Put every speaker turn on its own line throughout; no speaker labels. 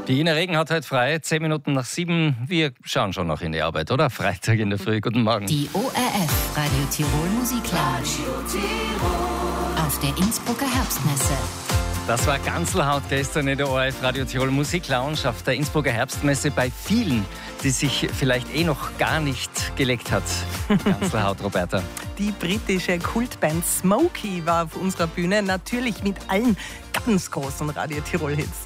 Die Ina Regen hat heute frei, 10 Minuten nach 7. Wir schauen schon noch in die Arbeit, oder? Freitag in der Früh. Guten Morgen.
Die ORF Radio Tirol Musik Lounge auf der Innsbrucker Herbstmesse.
Das war Ganzelhaut gestern in der ORF Radio Tirol Musik Lounge auf der Innsbrucker Herbstmesse bei vielen, die sich vielleicht noch gar nicht gelegt hat. Ganzelhaut, Roberta.
Die britische Kultband Smokey war auf unserer Bühne, natürlich mit allen ganz großen Radio Tirol Hits.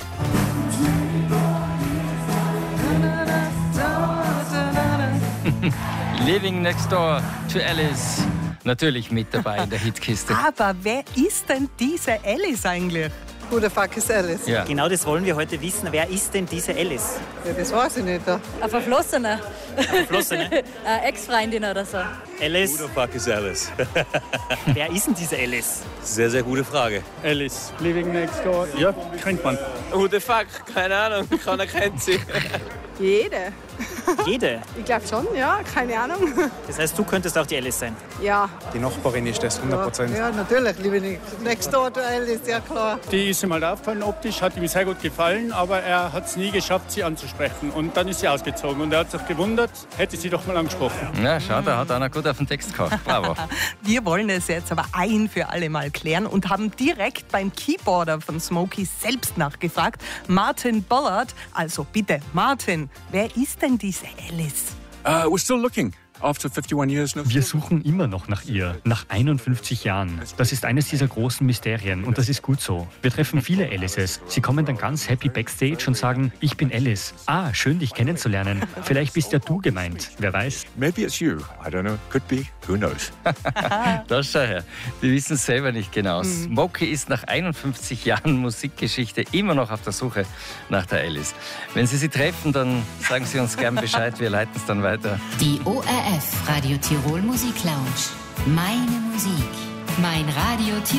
Living Next Door to Alice. Natürlich mit dabei in der Hitkiste.
Aber wer ist denn diese Alice eigentlich?
Who the fuck is Alice?
Ja.
Genau das wollen wir heute wissen. Wer ist denn diese Alice?
Ja, das weiß ich nicht.
Ein Verflossener.
Verflossene?
Eine Ex-Freundin oder so.
Alice?
Who the fuck is Alice?
Wer ist denn diese Alice?
Sehr, sehr gute Frage.
Alice, Living Next Door. Ja, kennt man.
Who the fuck? Keine Ahnung. Keiner kennt sie.
Jede.
Jede.
Ich glaube schon, ja, keine Ahnung.
Das heißt, du könntest auch die Alice sein.
Ja.
Die Nachbarin ist das, 100%.
Ja, natürlich, liebe Next Door to Alice, ja klar.
Die ist ihm halt aufgefallen optisch, hat ihm sehr gut gefallen, aber er hat es nie geschafft, sie anzusprechen. Und dann ist sie ausgezogen und er hat sich gewundert, hätte sie doch mal angesprochen.
Ja, schau, da hat einer gut auf den Text gehabt. Bravo.
Wir wollen es jetzt aber ein für alle Mal klären und haben direkt beim Keyboarder von Smokey selbst nachgefragt, Martin Bullard. Also bitte, Martin, wer ist denn diese Alice?
We're still looking. After 51 years, no.
Wir suchen immer noch nach ihr, nach 51 Jahren. Das ist eines dieser großen Mysterien und das ist gut so. Wir treffen viele Alices. Sie kommen dann ganz happy backstage und sagen, ich bin Alice. Ah, schön dich kennenzulernen. Vielleicht bist ja du gemeint, wer weiß.
Maybe it's you. I don't know. Could be. Who knows?
Da schau her. Wir wissen es selber nicht genau. Smokey ist nach 51 Jahren Musikgeschichte immer noch auf der Suche nach der Alice. Wenn Sie sie treffen, dann sagen Sie uns gern Bescheid. Wir leiten es dann weiter.
Die ORF Radio Tirol Musik Lounge. Meine Musik, mein Radio Tirol.